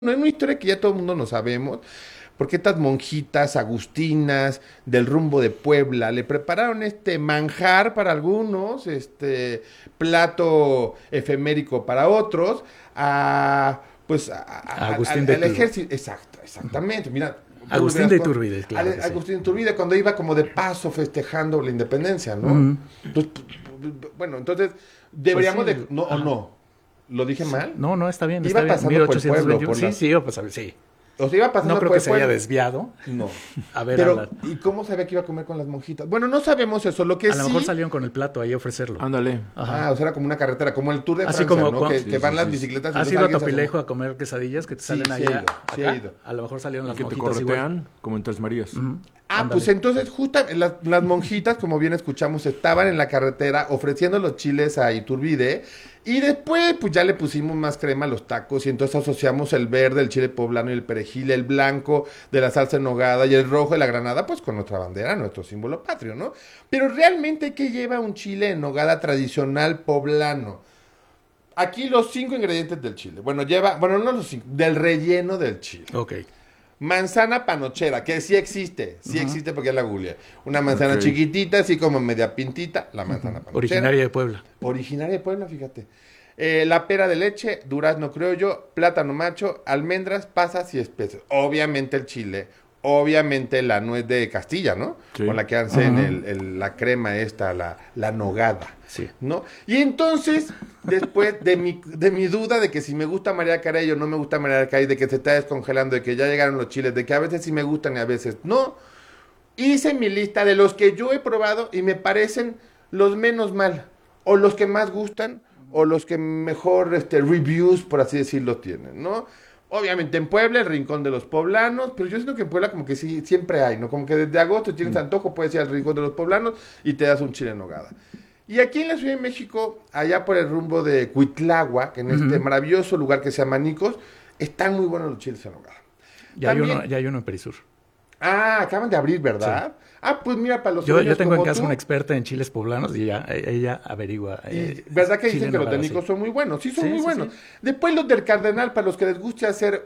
No es una historia que ya todo el mundo no sabemos, porque estas monjitas agustinas del rumbo de Puebla le prepararon este manjar para algunos, este plato efemérico para otros, Agustín de al Iturbide. ejército. Exacto, exactamente. Mira, tú Agustín hubieras de Iturbide, claro que sí. Agustín de Iturbide cuando iba como de paso festejando la independencia, ¿no? Ujú. Entonces, bueno, entonces Pues deberíamos sí, de, no, o ajá. no, ¿lo dije Sí. mal? No, está bien, Iba está bien. pasando por el pueblo, 1821. por Sí, las, sí, iba pasando, sí. o sea, iba No pasando creo por que el se haya pueblo. desviado No. a ver a Pero, ¿y cómo sabía que iba a comer con las monjitas? Bueno, no sabemos eso. Lo que a lo mejor sí. salieron con el plato ahí a ofrecerlo. Ándale. Ajá. O sea, era como una carretera, como el Tour de Así Francia, como ¿no? Que, Sí, que van sí, las sí. bicicletas. ¿Has entonces ido a alguien se Topilejo asomó. a comer quesadillas que te Sí, salen sí he allá? ido, sí he Acá? ido. A lo mejor salieron las Que te monjitas igual. corretean como en Tres Marías. Ujú. Pues Ándale. entonces, justo las monjitas, como bien escuchamos, estaban en la carretera ofreciendo los chiles a Iturbide. Y después, pues ya le pusimos más crema a los tacos. Y entonces asociamos el verde, el chile poblano y el perejil, el blanco de la salsa en nogada y el rojo de la granada, pues con nuestra bandera, nuestro símbolo patrio, ¿no? Pero realmente, ¿qué lleva un chile en nogada tradicional poblano? Aquí los 5 ingredientes del chile. Bueno, no los 5, del relleno del chile. Ok. Manzana panochera, que sí existe porque ya la googleé. Una manzana Ok. chiquitita, así como media pintita, la manzana panochera. Originaria de Puebla. Originaria de Puebla, fíjate. La pera de leche, durazno criollo, plátano macho, almendras, pasas y especies. Obviamente el chile, obviamente la nuez de Castilla, ¿no? Sí. Con la que hacen Ajá. la crema esta, la nogada. Sí. ¿No? Y entonces, después de mi duda de que si me gusta María Carey o no me gusta María Carey, de que se está descongelando, de que ya llegaron los chiles, de que a veces sí me gustan y a veces no, hice mi lista de los que yo he probado y me parecen los menos mal, o los que más gustan, o los que mejor reviews, por así decirlo, tienen, ¿no? Obviamente en Puebla, el Rincón de los Poblanos, pero yo siento que en Puebla como que sí, siempre hay, ¿no? Como que desde agosto tienes antojo, puedes ir al Rincón de los Poblanos y te das un chile en nogada. Y aquí en la Ciudad de México, allá por el rumbo de Cuitláhuac, en este maravilloso lugar que se llama Nicos, están muy buenos los chiles en nogada. También- Ya hay uno en Perisur. acaban de abrir, ¿verdad? Pues mira, para los Yo sueños tengo en como casa tú, una experta en chiles poblanos y ella averigua. ¿verdad que chile dicen que los nogada, técnicos sí. son muy buenos? Sí, son Sí, muy sí, buenos. sí. Después los del Cardenal, para los que les guste hacer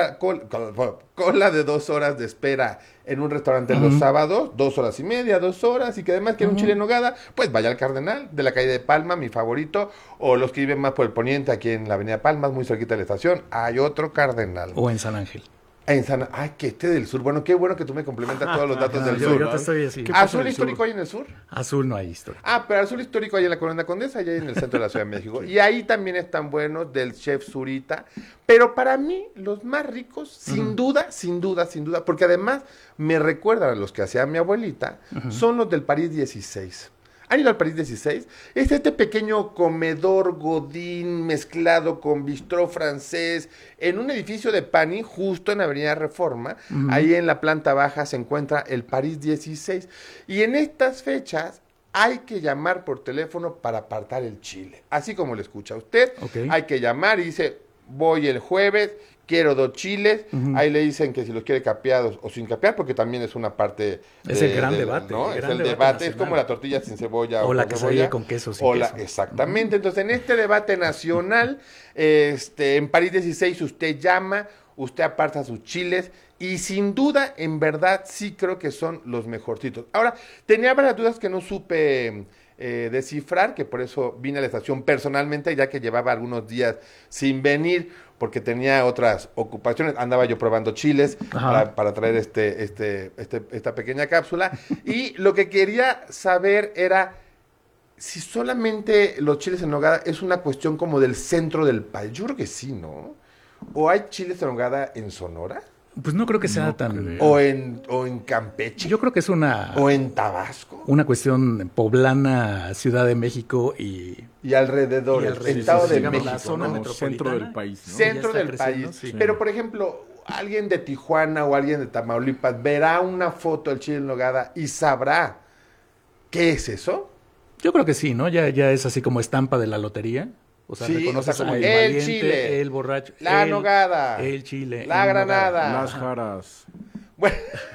cola de 2 horas de espera en un restaurante los sábados, 2 horas y media, 2 horas, y que además quieren un chile en nogada, pues vaya al Cardenal, de la calle de Palma, mi favorito, o los que viven más por el poniente, aquí en la avenida Palmas, muy cerquita de la estación, hay otro Cardenal. O en San Ángel. Que este del sur. Bueno, qué bueno que tú me complementas todos los datos No, del yo sur. te estoy así. ¿Qué pasa en ¿Azul el histórico sur? hay en el sur? Azul no hay historia. Pero azul histórico hay en la Colonia Condesa y hay en el centro de la Ciudad de México. Y ahí también están buenos del chef Zurita. Pero para mí, los más ricos, sin duda, porque además me recuerdan a los que hacía mi abuelita, son los del París 16. ¿Han ido al París 16? Es este pequeño comedor godín mezclado con bistró francés en un edificio de Pani justo en Avenida Reforma. Ahí en la planta baja se encuentra el París 16. Y en estas fechas hay que llamar por teléfono para apartar el chile. Así como lo escucha usted, Ok. hay que llamar y dice, voy el jueves, quiero 2 chiles. Ahí le dicen que si los quiere capeados o sin capear, porque también es una parte... Es el gran debate, ¿no? el Es gran el debate debate, es nacional. como la tortilla sin cebolla O la con quesadilla cebolla. con queso, sin queso. Exactamente. Entonces, en este debate nacional, en París 16, usted llama, usted aparta sus chiles y sin duda, en verdad, sí creo que son los mejorcitos. Ahora, tenía varias dudas que no supe descifrar, que por eso vine a la estación personalmente, ya que llevaba algunos días sin venir, porque tenía otras ocupaciones. Andaba yo probando chiles Ajá. para traer esta pequeña cápsula. Y lo que quería saber era si solamente los chiles en nogada es una cuestión como del centro del país. Yo creo que sí, ¿no? ¿O hay chiles en nogada en Sonora? Pues no creo que sea No tan... creo. ¿O en Campeche? Yo creo que es ¿O en Tabasco? una cuestión poblana, Ciudad de México Y alrededores. Y alrededores, Estado de digamos, México, la zona ¿no? Como metropolitana. centro del país, ¿no? Centro Ya está del creciendo, país. sí. Pero, por ejemplo, alguien de Tijuana o alguien de Tamaulipas verá una foto del chile en nogada y sabrá qué es eso. Yo creo que sí, ¿no? Ya es así como estampa de la lotería. O sea, Sí, reconoces o sea, como al el valiente, chile, el borracho, la nogada, el chile, la el granada. nogada. Las jaras. Bueno,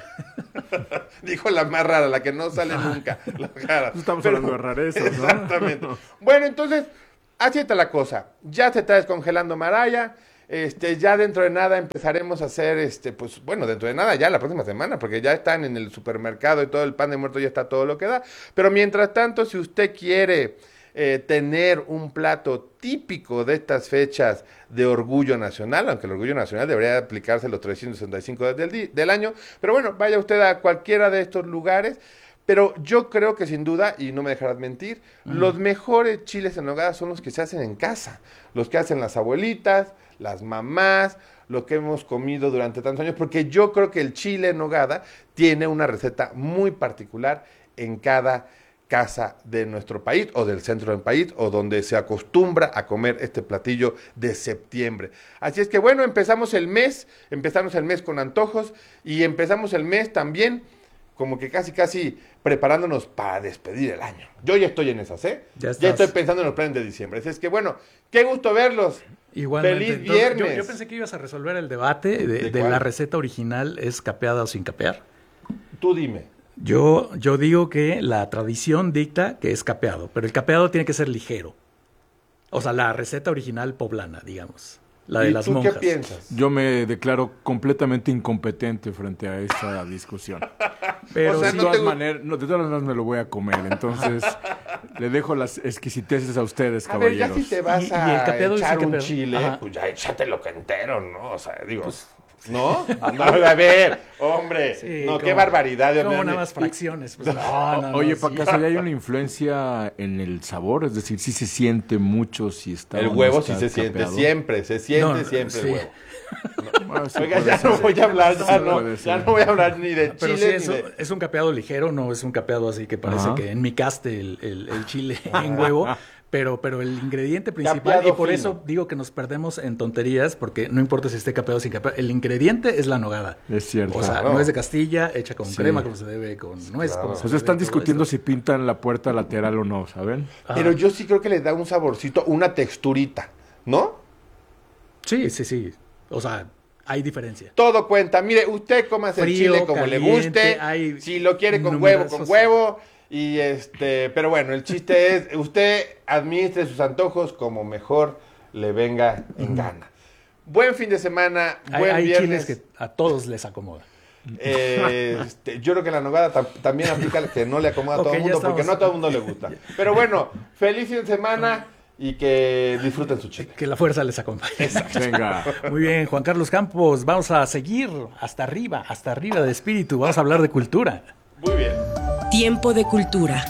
dijo la más rara, la que no sale nunca. La cara. Estamos Pero- hablando de rarezas, ¿no? Exactamente. Bueno, entonces, así está la cosa. Ya se está descongelando Maraya. Ya dentro de nada empezaremos a hacer, pues bueno, dentro de nada ya la próxima semana, porque ya están en el supermercado y todo el pan de muerto ya está todo lo que da. Pero mientras tanto, si usted quiere tener un plato típico de estas fechas de orgullo nacional, aunque el orgullo nacional debería aplicarse los 365 días del año, pero bueno, vaya usted a cualquiera de estos lugares. Pero yo creo que sin duda, y no me dejarás mentir, los mejores chiles en nogada son los que se hacen en casa, los que hacen las abuelitas, las mamás, lo que hemos comido durante tantos años, porque yo creo que el chile en nogada tiene una receta muy particular en cada casa de nuestro país o del centro del país o donde se acostumbra a comer este platillo de septiembre. Así es que bueno, empezamos el mes con antojos y empezamos el mes también como que casi preparándonos para despedir el año. Yo ya estoy en esas, ¿eh? Ya estoy pensando en los planes de diciembre. Así es que bueno, qué gusto verlos. Igualmente. Feliz viernes. Entonces, yo pensé que ibas a resolver el debate de la receta original, ¿es capeada o sin capear? Tú dime. Yo digo que la tradición dicta que es capeado, pero el capeado tiene que ser ligero. O sea, la receta original poblana, digamos. La de las monjas. ¿Qué piensas? Yo me declaro completamente incompetente frente a esta discusión. Pero o sea, de todas maneras me lo voy a comer. Entonces, le dejo las exquisiteces a ustedes, caballeros. A ver, ya si te vas y el capeado echar un chile, pues ya échatelo entero, ¿no? O sea, digo... Pues, ¿no? A ver, hombre, sí, no, qué barbaridad. Como nada más fracciones. Pues, Oye, ¿para acaso ya hay una influencia en el sabor? Es decir, sí se siente mucho si está... El huevo sí se siente siempre, siempre el huevo. Bueno, oiga, ya no voy a hablar, ya no voy a hablar ni de pero chile. Sí, es un capeado ligero, no es un capeado así que parece que enmicaste el chile en huevo. Pero el ingrediente principal, capeado y por fino. Eso digo que nos perdemos en tonterías, porque no importa si esté capeado o sin capeado, el ingrediente es la nogada. Es cierto. O sea, no es de Castilla, hecha con crema como se debe, con nuez como se debe. O sea, están discutiendo si pintan la puerta lateral o no, ¿saben? Pero yo sí creo que le da un saborcito, una texturita, ¿no? Sí. O sea, hay diferencia. Todo cuenta. Mire, usted cómase el chile como le guste, si lo quiere con huevo. Y pero bueno, el chiste es, usted administre sus antojos como mejor le venga en gana. Buen fin de semana, buen hay viernes. Chiles que a todos les acomoda. Yo creo que la nogada también aplica que no le acomoda a todo el mundo, porque no a todo el mundo le gusta. Pero bueno, feliz fin de semana y que disfruten su chile. Que la fuerza les acompañe. Exacto. Venga. Muy bien, Juan Carlos Campos, vamos a seguir hasta arriba de espíritu, vamos a hablar de cultura. Muy bien. Tiempo de cultura.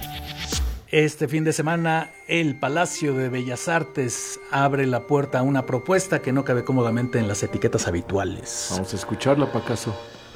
Este fin de semana, el Palacio de Bellas Artes abre la puerta a una propuesta que no cabe cómodamente en las etiquetas habituales. Vamos a escucharla, Pacaso.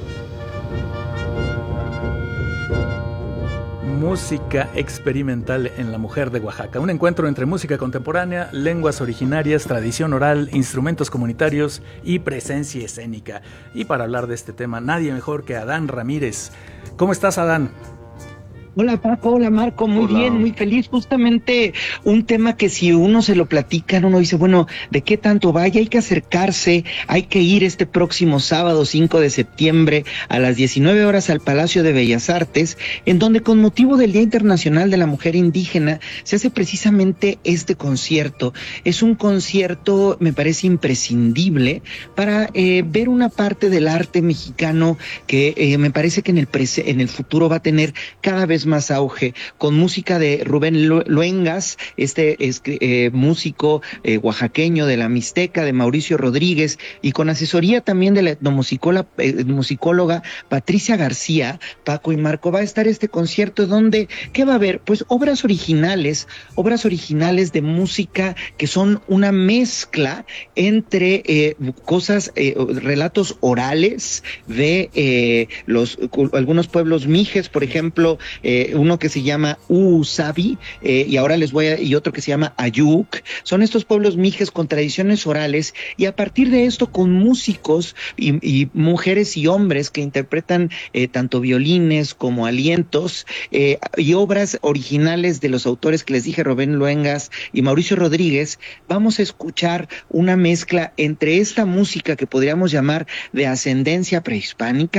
Música experimental en la mujer de Oaxaca. Un encuentro entre música contemporánea, lenguas originarias, tradición oral, instrumentos comunitarios y presencia escénica. Y para hablar de este tema, nadie mejor que Adán Ramírez. ¿Cómo estás, Adán? Hola Paco, hola Marco, muy bien, muy feliz. Justamente un tema que si uno se lo platica, uno dice, bueno, ¿de qué tanto vaya? Hay que acercarse, hay que ir este próximo sábado 5 de septiembre a las 19 horas al Palacio de Bellas Artes, en donde con motivo del Día Internacional de la Mujer Indígena se hace precisamente este concierto. Es un concierto, me parece imprescindible, para ver una parte del arte mexicano que me parece que en el futuro va a tener cada vez más auge, con música de Rubén Luengas, músico oaxaqueño de la Mixteca, de Mauricio Rodríguez, y con asesoría también de la etnomusicóloga Patricia García. Paco y Marco, va a estar este concierto donde, ¿qué va a haber? Pues obras originales de música que son una mezcla entre relatos orales de algunos pueblos mijes, por ejemplo, uno que se llama Usabi, y otro que se llama Ayuk. Son estos pueblos mijes con tradiciones orales, y a partir de esto con músicos y mujeres y hombres que interpretan tanto violines como alientos, y obras originales de los autores que les dije, Rubén Luengas y Mauricio Rodríguez. Vamos a escuchar una mezcla entre esta música que podríamos llamar de ascendencia prehispánica,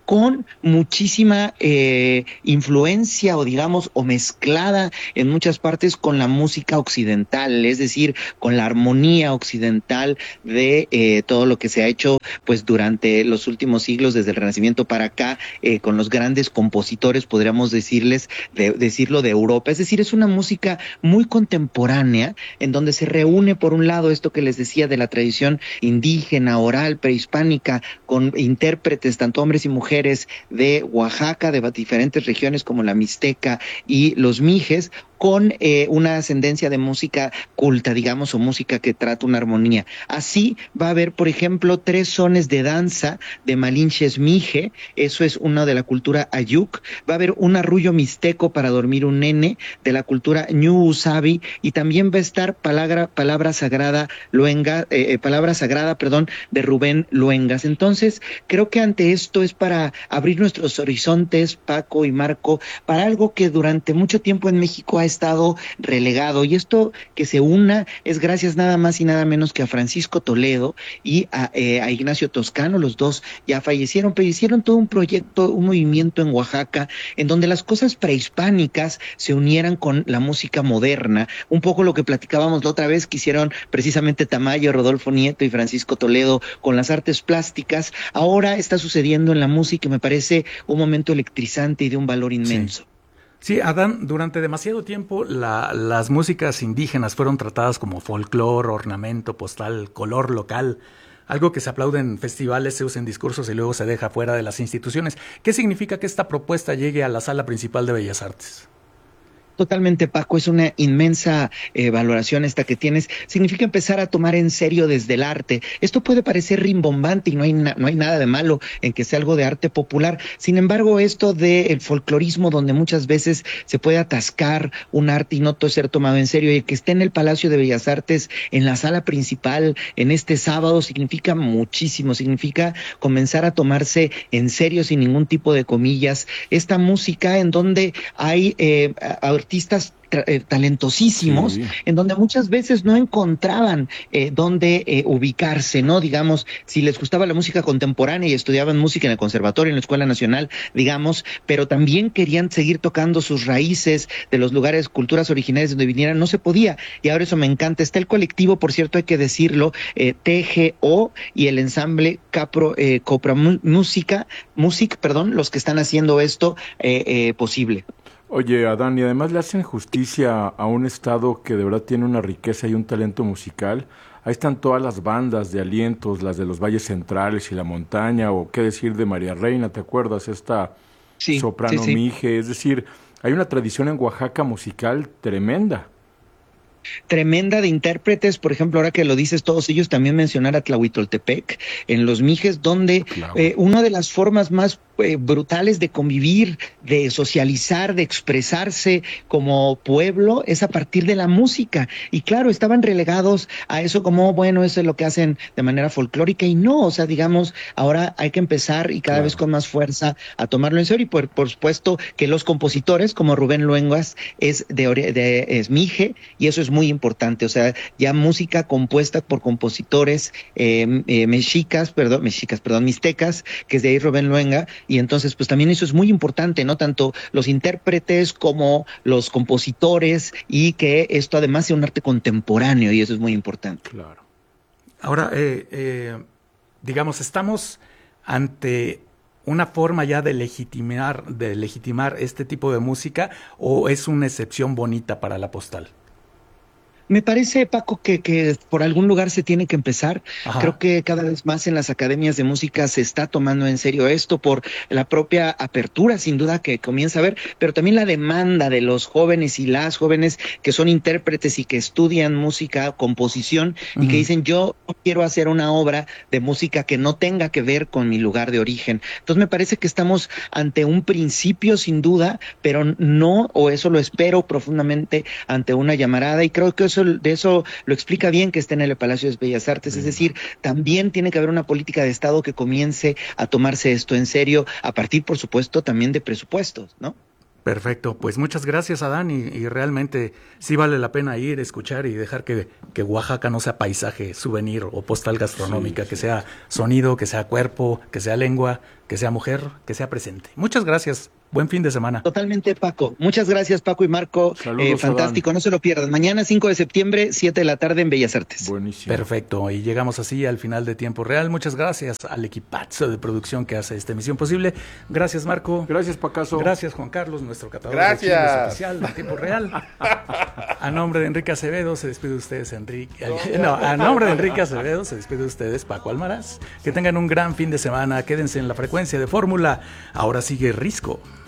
con muchísima influencia o digamos o mezclada en muchas partes con la música occidental, es decir, con la armonía occidental de todo lo que se ha hecho pues durante los últimos siglos, desde el Renacimiento para acá, con los grandes compositores, podríamos decirlo, de Europa. Es decir, es una música muy contemporánea en donde se reúne por un lado esto que les decía de la tradición indígena, oral, prehispánica, con intérpretes, tanto hombres y mujeres, de Oaxaca, de diferentes regiones como la Mixteca y los Mijes, con una ascendencia de música culta, digamos, o música que trata una armonía. Así va a haber, por ejemplo, 3 sones de danza de Malinches Mije, eso es uno de la cultura Ayuk. Va a haber un arrullo mixteco para dormir un nene de la cultura Ñu Usabi, y también va a estar palabra sagrada de Rubén Luengas. Entonces, creo que ante esto es para abrir nuestros horizontes, Paco y Marco, para algo que durante mucho tiempo en México ha estado relegado, y esto que se una es gracias nada más y nada menos que a Francisco Toledo y a Ignacio Toscano. Los dos ya fallecieron, pero hicieron todo un proyecto, un movimiento en Oaxaca, en donde las cosas prehispánicas se unieran con la música moderna, un poco lo que platicábamos la otra vez que hicieron precisamente Tamayo, Rodolfo Nieto y Francisco Toledo con las artes plásticas. Ahora está sucediendo en la música y me parece un momento electrizante y de un valor inmenso. Sí, Adán, durante demasiado tiempo las músicas indígenas fueron tratadas como folclore, ornamento, postal, color local, algo que se aplaude en festivales, se usa en discursos y luego se deja fuera de las instituciones. ¿Qué significa que esta propuesta llegue a la Sala Principal de Bellas Artes? Totalmente, Paco, es una inmensa valoración esta que tienes. Significa empezar a tomar en serio desde el arte. Esto puede parecer rimbombante y no hay nada de malo en que sea algo de arte popular. Sin embargo, esto del folclorismo, donde muchas veces se puede atascar un arte y no todo ser tomado en serio, y que esté en el Palacio de Bellas Artes, en la sala principal, en este sábado, significa muchísimo. Significa comenzar a tomarse en serio, sin ningún tipo de comillas, esta música en donde hay artistas talentosísimos, sí, en donde muchas veces no encontraban dónde ubicarse, ¿no? Digamos, si les gustaba la música contemporánea y estudiaban música en el conservatorio, en la Escuela Nacional, digamos, pero también querían seguir tocando sus raíces de los lugares, culturas originarias donde vinieran, no se podía, y ahora eso me encanta. Está el colectivo, por cierto, hay que decirlo, TGO y el ensamble Copra Music, los que están haciendo esto posible. Oye, Adán, y además le hacen justicia a un estado que de verdad tiene una riqueza y un talento musical. Ahí están todas las bandas de alientos, las de los valles centrales y la montaña, o qué decir de María Reina, ¿te acuerdas? Esta soprano Mije, es decir, hay una tradición en Oaxaca musical tremenda. Tremenda de intérpretes, por ejemplo, ahora que lo dices, todos ellos, también mencionar a Tlahuitoltepec en los Mijes, donde una de las formas más brutales de convivir, de socializar, de expresarse como pueblo es a partir de la música. Y claro, estaban relegados a eso como, bueno, eso es lo que hacen de manera folclórica, y no, o sea, digamos, ahora hay que empezar y cada vez con más fuerza a tomarlo en serio, y por supuesto que los compositores como Rubén Luengas es Mije, y eso es muy importante, o sea, ya música compuesta por compositores mixtecas, que es de ahí Rubén Luenga, y entonces pues también eso es muy importante, ¿no? Tanto los intérpretes como los compositores, y que esto además sea un arte contemporáneo, y eso es muy importante. Claro. Ahora, digamos, estamos ante una forma ya de legitimar este tipo de música, ¿o es una excepción bonita para la postal? Me parece, Paco, que por algún lugar se tiene que empezar. Ajá. Creo que cada vez más en las academias de música se está tomando en serio esto por la propia apertura, sin duda, que comienza a haber, pero también la demanda de los jóvenes y las jóvenes que son intérpretes y que estudian música, composición, y que dicen, yo quiero hacer una obra de música que no tenga que ver con mi lugar de origen. Entonces me parece que estamos ante un principio, sin duda, pero no, o eso lo espero profundamente, ante una llamarada, y creo que de eso lo explica bien que esté en el Palacio de Bellas Artes. Es decir, también tiene que haber una política de Estado que comience a tomarse esto en serio, a partir, por supuesto, también de presupuestos, ¿no? Perfecto, pues muchas gracias, Adán, y realmente sí vale la pena ir, escuchar y dejar que Oaxaca no sea paisaje, souvenir o postal gastronómica, que sea sonido, que sea cuerpo, que sea lengua, que sea mujer, que sea presente. Muchas gracias, buen fin de semana. Totalmente, Paco. Muchas gracias, Paco y Marco. Fantástico, Adán. No se lo pierdan. Mañana 5 de septiembre, 7 de la tarde en Bellas Artes. Buenísimo. Perfecto, y llegamos así al final de Tiempo Real. Muchas gracias al equipazo de producción que hace esta emisión posible. Gracias, Marco. Gracias, Pacaso. Gracias, Juan Carlos, nuestro catador de chiles oficial de Tiempo Real. A nombre de Enrique Acevedo se despide de ustedes, a nombre de Enrique Acevedo se despide de ustedes, Paco Almaraz. Que tengan un gran fin de semana. Quédense en la frecuencia de Fórmula. Ahora sigue Risco.